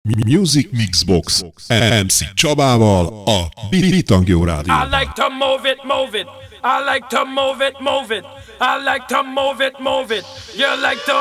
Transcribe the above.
Music Mixbox MC Csabával a Bitangió Rádióban. I like to move it, move it. I like to move it, move it. I like to move it, move it. You like to